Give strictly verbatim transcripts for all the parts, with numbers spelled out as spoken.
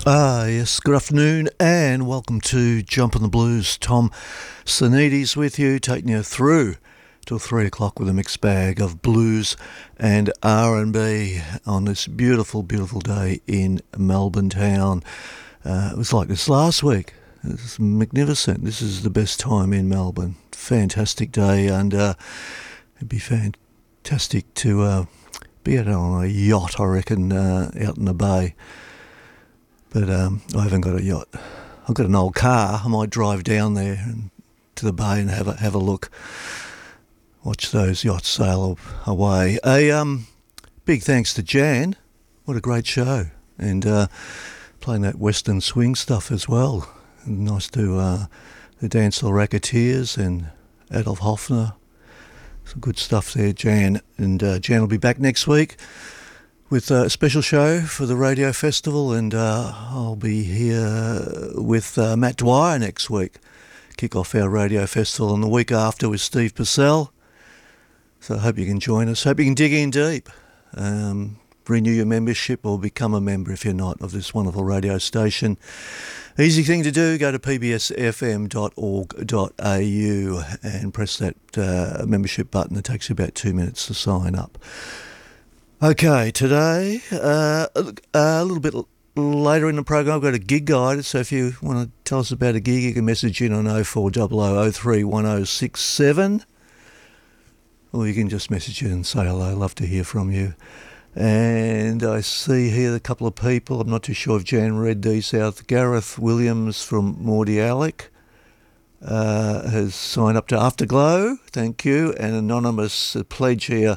Ah, yes, good afternoon and welcome to Jump on the Blues. Tom Sanides with you, taking you through till three o'clock with a mixed bag of blues and R and B on this beautiful, beautiful day in Melbourne town. Uh, it was like this last week. It's magnificent. This is the best time in Melbourne. Fantastic day, and uh, it'd be fantastic to uh, be out on a yacht, I reckon, uh, out in the bay. But um, I haven't got a yacht. I've got an old car. I might drive down there and to the bay and have a have a look. Watch those yachts sail away. A um, big thanks to Jan. What a great show. And uh, playing that Western swing stuff as well. And nice to uh, the Dancehall Racketeers and Adolf Hoffner. Some good stuff there, Jan. And uh, Jan will be back next week with a special show for the radio festival, and uh, I'll be here with uh, Matt Dwyer next week. Kick off our radio festival, and the week after with Steve Purcell. So I hope you can join us. Hope you can dig in deep. Um, renew your membership or become a member if you're not of this wonderful radio station. Easy thing to do, go to p b s f m dot org dot a u and press that uh, membership button. It takes you about two minutes to sign up. Okay, today, uh, a little bit later in the program, I've got a gig guide, so if you want to tell us about a gig, you can message in on oh four hundred oh three one oh six seven, or you can just message in and say hello. Love to hear from you. And I see here a couple of people, I'm not too sure if Jan read these out. Gareth Williams from Mordy Alec uh, has signed up to Afterglow, thank you, and Anonymous uh, pledge here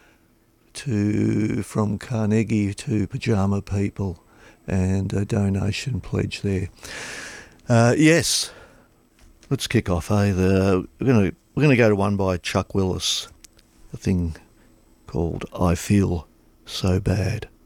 to from Carnegie to Pajama People, and a donation pledge there. Uh, yes, let's kick off. Eh? The, we're gonna we're gonna go to one by Chuck Willis, a thing called "I Feel So Bad."